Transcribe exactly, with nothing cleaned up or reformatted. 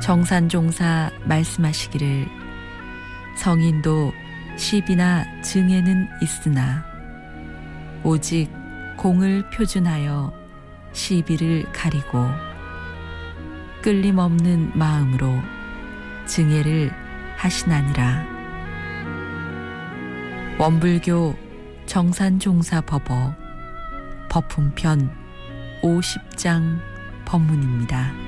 정산종사 말씀하시기를 성인도 시비나 증에는 있으나 오직 공을 표준하여 시비를 가리고 끌림없는 마음으로 증애를 하시나니라. 원불교 정산종사법어 법품편 오십 장 법문입니다.